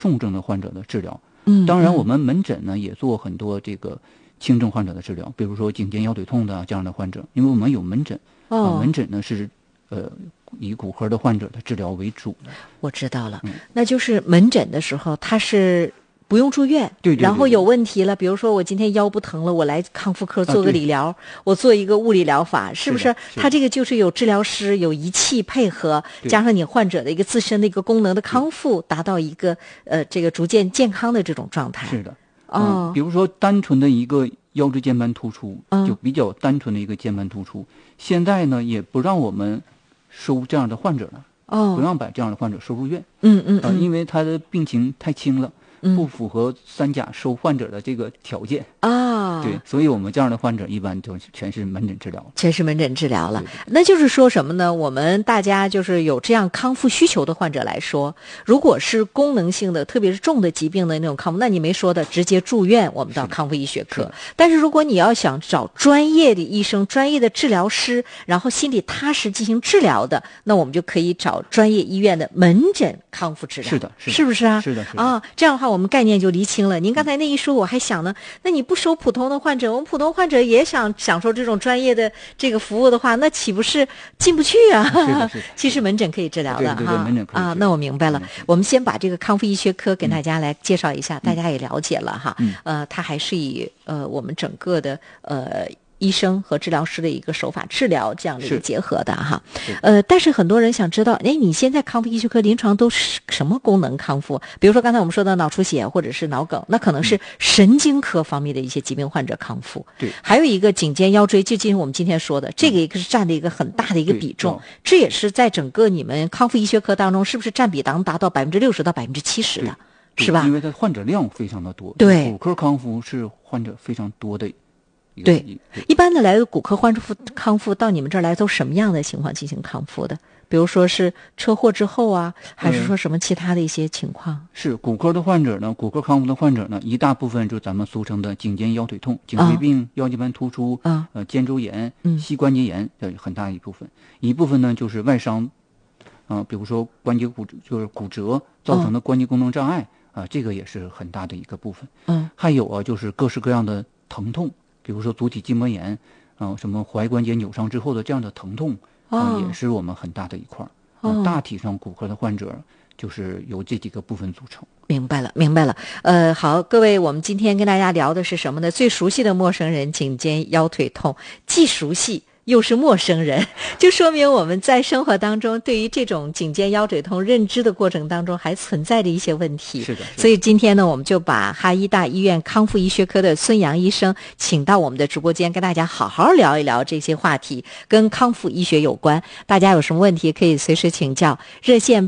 重症的患者的治疗。 当然我们门诊呢也做很多这个轻症患者的治疗，比如说颈肩腰腿痛的这样的患者，因为我们有门诊，门诊呢是以骨科的患者的治疗为主的。 我知道了，那就是门诊的时候他是不用住院， 对， 然后有问题了，比如说我今天腰不疼了，我来康复科做个理疗，我做一个物理疗法，是不是？他这个就是有治疗师、有仪器配合，加上你患者的一个自身的一个功能的康复，达到一个这个逐渐健康的这种状态。 是的，比如说单纯的一个腰椎间盘突出，就比较单纯的一个间盘突出，现在呢也不让我们收这样的患者了，不让把这样的患者收入院，因为他的病情太轻了。不符合3甲收患者的这个条件对，所以我们这样的患者一般就全是门诊治疗， 了。那就是说什么呢？我们大家就是有这样康复需求的患者来说，如果是功能性的，特别是重的疾病的那种康复，那你没说的直接住院，我们到康复医学科。但是如果你要想找专业的医生、专业的治疗师，然后心里踏实进行治疗的，那我们就可以找专业医院的门诊康复治疗。是不是啊？ 是的这样的话我们概念就厘清了。您刚才那一说我还想呢，那你不收普通的患者，我们普通患者也想享受这种专业的这个服务的话，那岂不是进不去啊？其实门诊可以治疗的对，门诊可以治疗。 那我明白了。我们先把这个康复医学科给大家来介绍一下，大家也了解了哈。它还是以我们整个的医生和治疗师的一个手法治疗这样的一个结合的哈。但是很多人想知道，你现在康复医学科临床都是什么功能康复？比如说刚才我们说的脑出血或者是脑梗，那可能是神经科方面的一些疾病患者康复。 对， 还有一个颈肩腰椎，就今天我们今天说的这个，一个是占了一个很大的一个比重，这也是在整个你们康复医学科当中，是不是占比达到60%到70%的，是吧？ 因为它患者量非常的多。 对， 骨科康复是患者非常多的。 对，一般的来的骨科患者康复到你们这儿来都什么样的情况进行康复的？比如说是车祸之后啊，还是说什么其他的一些情况？ 是骨科的患者呢，骨科康复的患者呢，一大部分就咱们俗称的颈肩腰腿痛、颈椎病、腰间盘突出、肩周炎、膝关节炎的很大一部分。一部分呢就是外伤，比如说关节骨折造成的关节功能障碍这个也是很大的一个部分。还有就是各式各样的疼痛。比如说足底筋膜炎，什么踝关节扭伤之后的这样的疼痛，也是我们很大的一块。大体上骨科的患者就是由这几个部分组成。 明白了。好，各位，我们今天跟大家聊的是什么呢？最熟悉的陌生人，颈肩腰腿痛，既熟悉又是陌生人，就说明我们在生活当中对于这种颈肩腰腿痛认知的过程当中还存在着一些问题。 是的。 所以今天呢，我们就把哈医大医院康复医学科的孙杨医生请到我们的直播间，跟大家好好聊一聊这些话题，跟康复医学有关。大家有什么问题可以随时请教，热线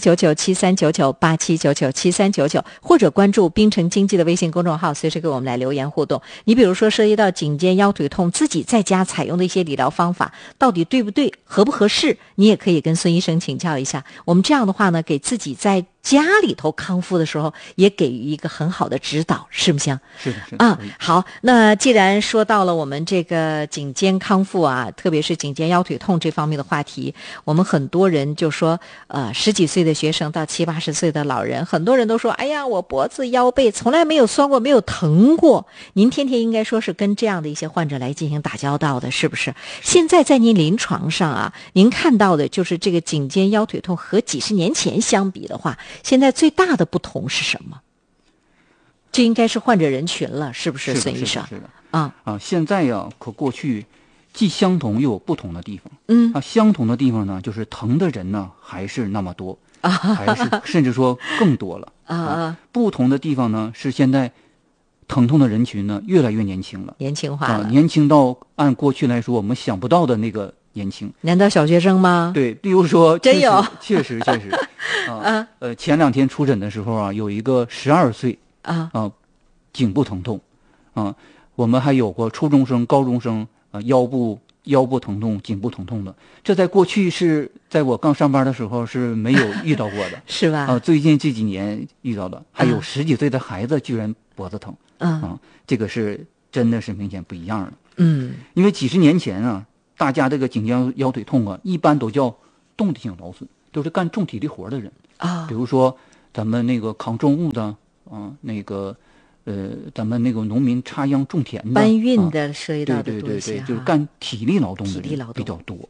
8799739987997399，或者关注滨城经济的微信公众号，随时给我们来留言互动。你比如说涉及到颈肩腰腿痛，自己在家采用的一些理疗方法到底对不对，合不合适，你也可以跟孙医生请教一下。我们这样的话呢，给自己在家里头康复的时候也给予一个很好的指导，是不是？ 是的。 好，那既然说到了我们这个颈肩康复特别是颈肩腰腿痛这方面的话题，我们很多人就说10几岁的学生到70、80岁的老人，很多人都说，哎呀，我脖子腰背从来没有酸过，没有疼过。您天天应该说是跟这样的一些患者来进行打交道的，是不是？现在在您临床上您看到的就是这个颈肩腰腿痛和几十年前相比的话，现在最大的不同是什么？这应该是患者人群了，是不是，孙医生？ 是的。现在和过去既相同又有不同的地方。相同的地方呢，就是疼的人呢还是那么多，还是甚至说更多了。不同的地方呢是现在疼痛的人群呢越来越年轻了， 年轻化了， 年轻到按过去来说我们想不到的那个年轻。 难道小学生吗？ 对，比如说真有， 确实前2天出诊的时候有一个12岁颈部疼痛我们还有过初中生、高中生腰部疼痛、颈部疼痛的，这在过去是在我刚上班的时候是没有遇到过的是吧？ 最近这几年遇到的，还有10几岁的孩子居然脖子疼这个是真的是明显不一样的。因为几十年前大家这个颈肩腰腿痛一般都叫动力性劳损，都是干重体力活的人比如说咱们那个扛重物的那个咱们那个农民插秧种田的搬运的涉及到的多一些， 对，就是干体力劳动的人比较多。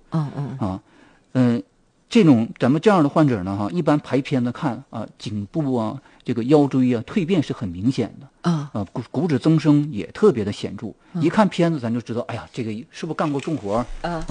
这种咱们这样的患者呢一般排片子看颈部啊这个腰椎啊蜕变是很明显的骨质增生也特别的显著，一看片子咱就知道，哎呀，这个是不是干过重活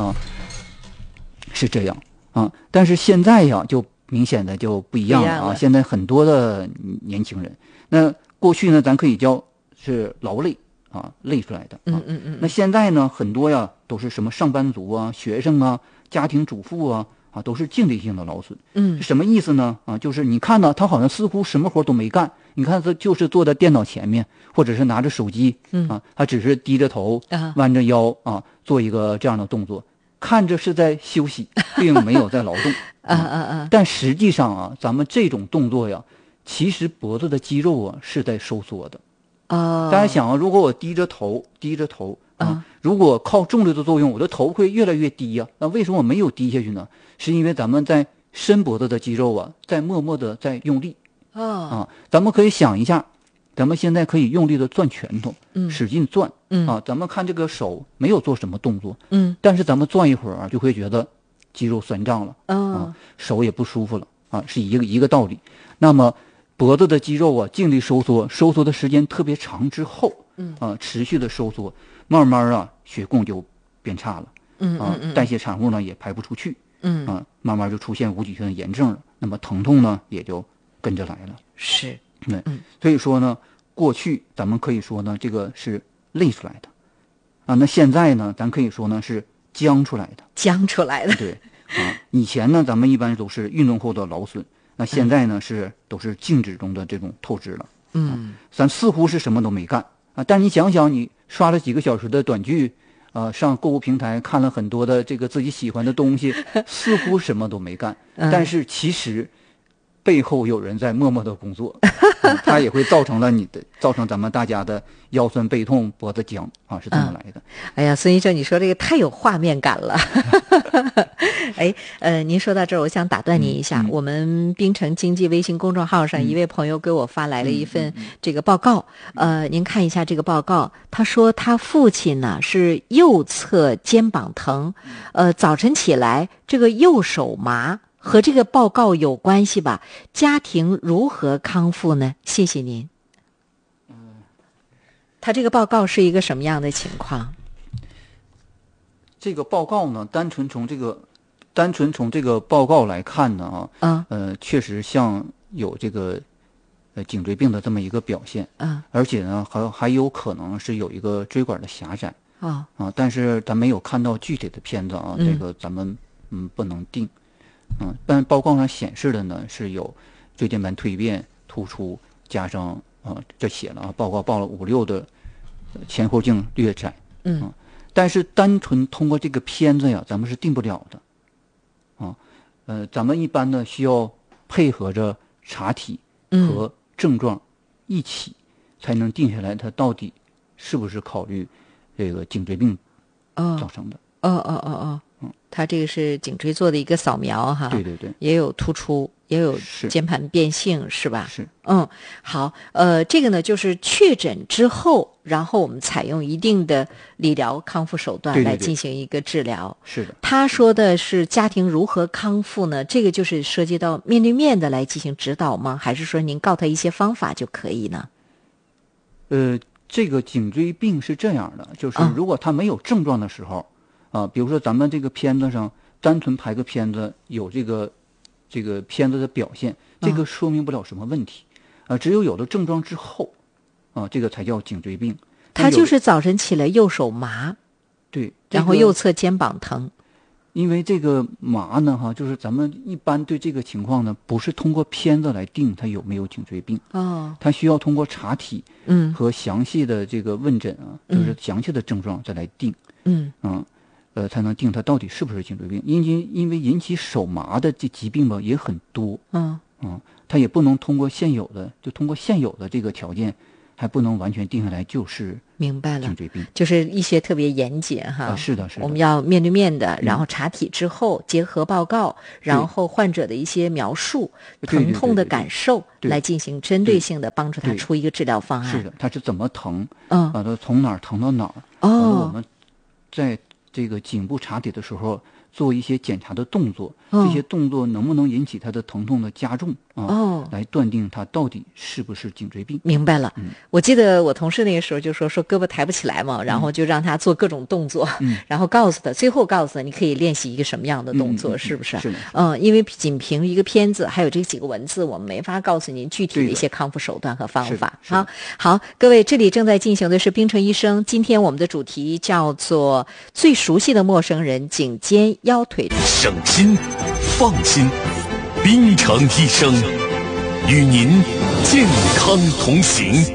是这样但是现在呀就明显的就不一样了现在很多的年轻人，那过去呢咱可以叫是劳累累出来的那现在呢很多呀都是什么上班族啊、学生啊、家庭主妇都是静力性的劳损。是什么意思呢？就是你看到他好像似乎什么活都没干，你看他就是坐在电脑前面，或者是拿着手机他只是低着头弯着腰做一个这样的动作，看着是在休息，并没有在劳动但实际上咱们这种动作呀，其实脖子的肌肉是在收缩的大家想如果我低着头如果靠重力的作用，我的头会越来越低呀。那为什么我没有低下去呢？是因为咱们在伸脖子的肌肉在默默的在用力咱们可以想一下，咱们现在可以用力的攥拳头使劲攥咱们看这个手没有做什么动作但是咱们攥一会儿就会觉得肌肉酸胀了手也不舒服了是一个道理。那么脖子的肌肉静力收缩的时间特别长之后持续的收缩，慢慢血供就变差了代谢产物呢也排不出去慢慢就出现无脊椎的炎症了，那么疼痛呢也就跟着来了。 是所以说呢过去咱们可以说呢这个是累出来的那现在呢咱可以说呢是僵出来的对以前呢咱们一般都是运动后的劳损，那现在呢都是静止中的这种透支了咱似乎是什么都没干但你想想，你刷了几个小时的短剧上购物平台看了很多的这个自己喜欢的东西似乎什么都没干但是其实背后有人在默默的工作它也会造成咱们大家的腰酸背痛脖子僵是这么来的哎呀，孙医生你说这个太有画面感了您说到这儿我想打断您一下我们滨城经济微信公众号上一位朋友给我发来了一份这个报告您看一下这个报告，他说他父亲呢是右侧肩膀疼早晨起来这个右手麻，和这个报告有关系吧？家庭如何康复呢？谢谢您。他这个报告是一个什么样的情况？ 这个报告呢，单纯从这个报告来看呢确实像有这个颈椎病的这么一个表现而且呢还有可能是有一个椎管的狭窄但是咱没有看到具体的片子这个咱们不能定但报告上显示的呢是有椎间盘蜕变突出加上这写了报告报了5-6的前后径略窄但是单纯通过这个片子呀咱们是定不了的咱们一般呢需要配合着查体和症状一起才能定下来它到底是不是考虑这个颈椎病造成的他这个是颈椎做的一个扫描哈， 对， 也有突出，也有肩盘变性，是吧？ 是， 好，这个呢就是确诊之后，然后我们采用一定的理疗康复手段来进行一个治疗。 是的， 他说的是家庭如何康复呢？这个就是涉及到面对面的来进行指导吗？还是说您告他一些方法就可以呢？ 这个颈椎病是这样的，就是如果他没有症状的时候。比如说咱们这个片子上单纯拍个片子有这个片子的表现这个说明不了什么问题只有了症状之后这个才叫颈椎病。 他就是早晨起来右手麻， 对， 然后右侧肩膀疼。 因为这个麻呢就是咱们一般对这个情况呢不是通过片子来定他有没有颈椎病他需要通过查体和详细的这个问诊就是详细的症状再来定才能定它到底是不是颈椎病。因为引起手麻的这疾病吧也很多它也不能通过现有的这个条件还不能完全定下来就是明白了， 颈椎病， 就是医学特别严谨哈。 是的， 我们要面对面的，然后查体之后结合报告，然后患者的一些描述、疼痛的感受来进行针对性的帮助他出一个治疗方案。 是的，他是怎么疼？ 他从哪儿疼到哪儿？我们在这个颈部查体的时候做一些检查的动作，这些动作能不能引起他的疼痛的加重来断定他到底是不是颈椎病。 明白了。我记得我同事那个时候就说胳膊抬不起来嘛，然后就让他做各种动作，然后最后告诉他你可以练习一个什么样的动作，是不是？ 是的。 因为仅凭一个片子还有这几个文字，我们没法告诉您具体的一些康复手段和方法。好，各位，这里正在进行的是冰城医生，今天我们的主题叫做最熟悉的陌生人——颈肩腰腿。 省心放心，冰城医生与您健康同行。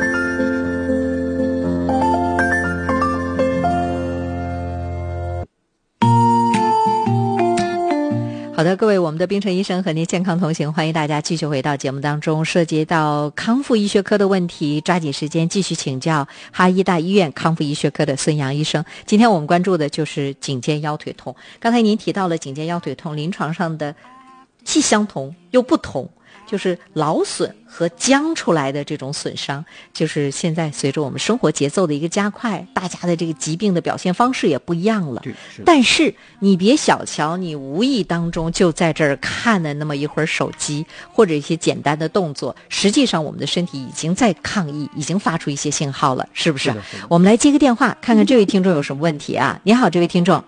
好的，各位，我们的冰城医生和您健康同行，欢迎大家继续回到节目当中。涉及到康复医学科的问题，抓紧时间继续请教哈医大医院康复医学科的孙杨医生。今天我们关注的就是颈肩腰腿痛。刚才您提到了颈肩腰腿痛临床上的既相同又不同，就是劳损和僵出来的这种损伤，就是现在随着我们生活节奏的一个加快，大家的这个疾病的表现方式也不一样了。但是你别小瞧你无意当中就在这儿看了那么一会儿手机或者一些简单的动作，实际上我们的身体已经在抗议，已经发出一些信号了，是不是？我们来接个电话，看看这位听众有什么问题啊？你好，这位听众。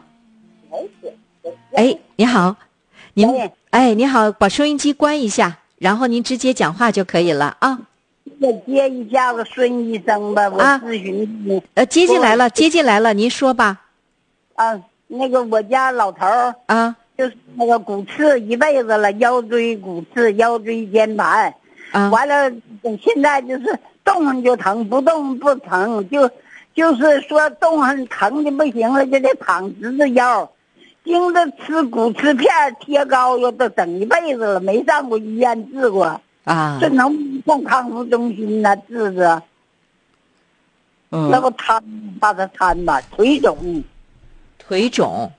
你好，你好，把收音机关一下，然后您直接讲话就可以了啊。 我接一下子孙医生吧，我咨询你。 接进来了，您说吧。 那个我家老头儿就是那个骨刺一辈子了，腰椎骨刺，腰椎间盘。完了，现在就是动就疼，不动不疼，就是说动很疼的不行了，就得躺直着腰。经着吃骨刺片贴膏药都整一辈子了，没上过医院治过这能上康复中心呢治治？那不把他瘫吧，腿肿，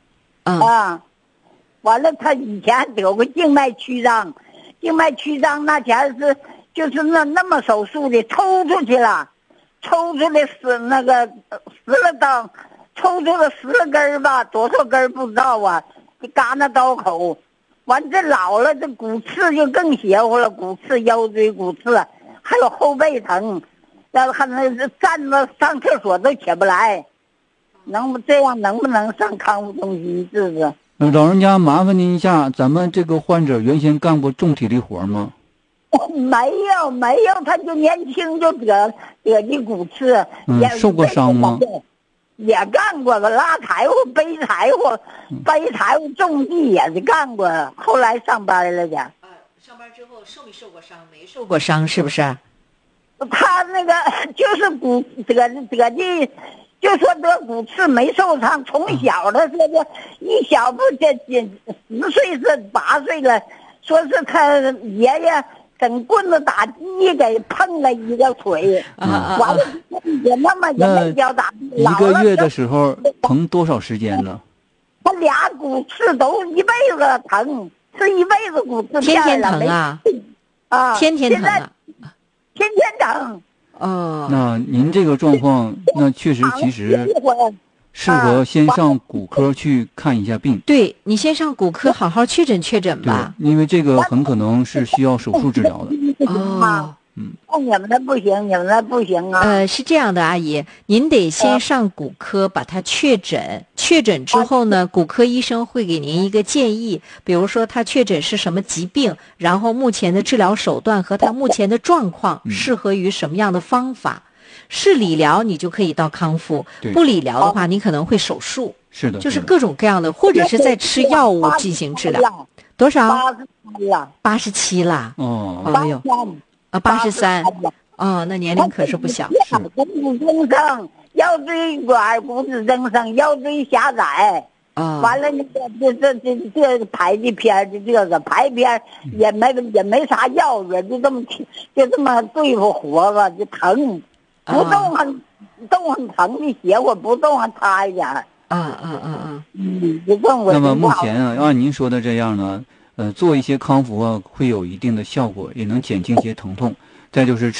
完了他以前得过静脉曲张那前是就是那么手术的抽出去了，抽出来是那个10了刀。抽出了10根吧，多少根不知道啊，嘎那刀口。完这老了，这骨刺就更邪乎了，骨刺、腰椎骨刺，还有后背疼，然后还那站着上厕所都起不来。能不能上康复中心治治？ 老人家，麻烦您一下，咱们这个患者原先干过重体力活吗？ 没有，他就年轻就得的骨刺。 受过伤吗？ 也干过，拉柴火、背柴火、种地也是干过。后来上班了的。 上班之后受没受过伤？没受过伤，是不是？ 他那个就是得的，就说得骨刺没受伤。从小他说这一小步这10岁是8岁了，说是他爷爷跟棍子打鸡给碰了一个腿，完了也没叫打。 一个月的时候疼多少时间呢？ 他俩骨刺都一辈子疼，是一辈子骨刺天天疼啊！天天疼啊！ 天天疼。 那您这个状况，那确实其实适合先上骨科去看一下病。 对，你先上骨科好好确诊吧。 因为这个很可能是需要手术治疗的。 你们那不行啊。 是这样的，阿姨，您得先上骨科把它确诊之后呢，骨科医生会给您一个建议，比如说他确诊是什么疾病，然后目前的治疗手段和他目前的状况适合于什么样的方法。是理疗你就可以到康复，不理疗的话你可能会手术。 是的， 就是各种各样的，或者是在吃药物进行治疗。多少？87了。哎呦，83。那年龄可是不小。 骨质增生，腰椎管骨质增生，腰椎狭窄。 完了那个这拍的片的这个拍片也没啥药子，就这么对付活了，就疼，不动很疼的血我不动还差一点。就这么。 那么目前啊，按您说的这样呢，做一些康复啊，会有一定的效果，也能减轻些疼痛。再就是